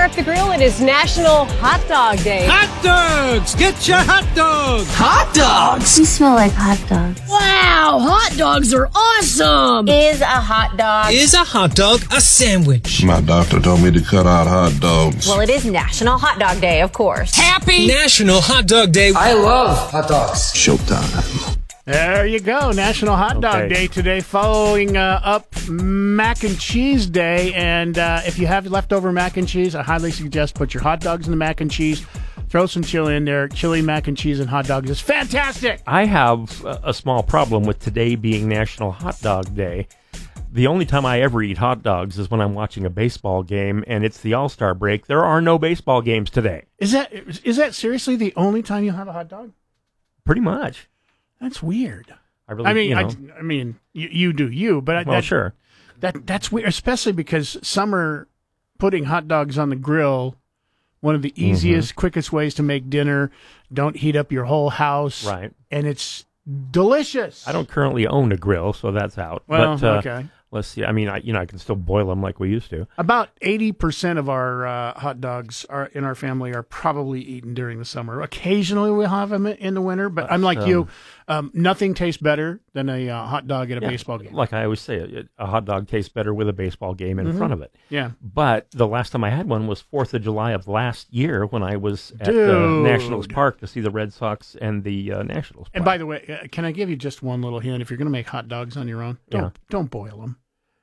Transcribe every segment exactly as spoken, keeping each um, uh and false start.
Eric the Grill. It is National Hot Dog Day. Hot dogs! Get your hot dogs! Hot dogs! You smell like hot dogs. Wow, hot dogs are awesome! Is a hot dog... Is a hot dog a sandwich? My doctor told me to cut out hot dogs. Well, it is National Hot Dog Day, of course. Happy National Hot Dog Day. I love hot dogs. Showtime. There you go. National Hot Dog Okay. Day today, following uh, up Mac and Cheese Day. And uh, if you have leftover mac and cheese, I highly suggest put your hot dogs in the mac and cheese. Throw some chili in there. Chili, mac and cheese, and hot dogs is fantastic. I have a, a small problem with today being National Hot Dog Day. The only time I ever eat hot dogs is when I'm watching a baseball game, and it's the All-Star break. There are no baseball games today. Is that is that seriously the only time you'll have a hot dog? Pretty much. That's weird. I really, I mean, you know, I, I mean, you, you do you, but I- well, that, sure. that that's weird, especially because summer putting hot dogs on the grill, one of the easiest, quickest ways to make dinner. Don't heat up your whole house, Right. And it's delicious. I don't currently own a grill, so that's out. Well, but, uh, okay. Let's see. I mean, I, you know, I can still boil them like we used to. About eighty percent of our uh, hot dogs are in our family are probably eaten during the summer. Occasionally we'll have them in the winter, but I'm like um, you. Um, nothing tastes better than a uh, hot dog at a Yeah, baseball game. Like I always say, a, a hot dog tastes better with a baseball game in front of it. Yeah. But the last time I had one was fourth of July of last year when I was at the Dude. Nationals Park to see the Red Sox and the uh, Nationals And Park. by the way, uh, can I give you just one little hint? If you're going to make hot dogs on your own, don't Yeah. don't boil them.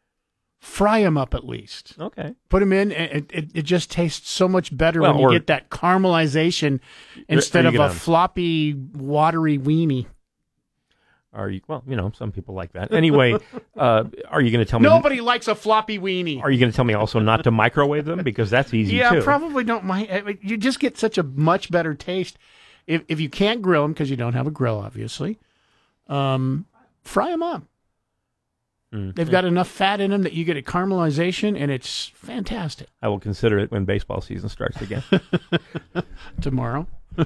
Fry them up at least. Okay. Put them in, and it, it, it just tastes so much better Well, when you or- get that caramelization instead you of a gonna- floppy, watery weenie. Are you, well, you know, some people like that. Anyway, uh, are you going to tell me? Nobody likes a floppy weenie. Are you going to tell me also not to microwave them? Because that's easy yeah, too. probably don't mind. I mean, you just get such a much better taste if if you can't grill them because you don't have a grill, obviously. Um, fry them up. Mm. They've got enough fat in them that you get a caramelization, and it's fantastic. I will consider it when baseball season starts again. Tomorrow,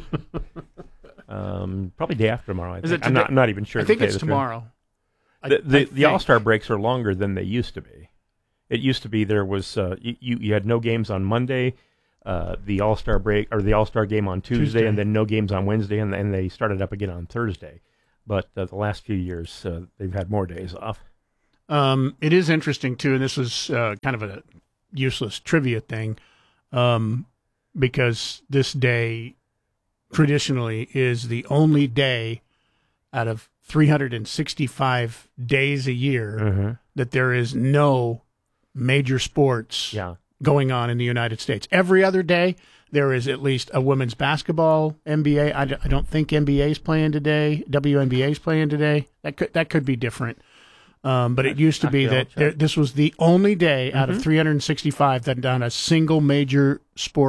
um, probably day after tomorrow. I Is think. it I'm not, today? I'm not even sure. I think to tell it's you the truth. tomorrow. I- The the, I the think. All Star breaks are longer than they used to be. It used to be there was uh, you you had no games on Monday, uh, the All Star break or the All Star game on Tuesday, Tuesday. and then no games on Wednesday, and then they started up again on Thursday. But uh, the last few years, uh, they've had more days off. Um, it is interesting too, and this is uh, kind of a useless trivia thing, um, because this day traditionally is the only day out of three hundred sixty-five days a year Mm-hmm. that there is no major sports Yeah. going on in the United States. Every other day, there is at least a women's basketball, N B A. I, d- I don't think N B A is playing today. W N B A is playing today. That could that could be different. Um, but it used to be Actually, I'll that there, this was the only day out Mm-hmm. of three hundred sixty-five that done a single major sport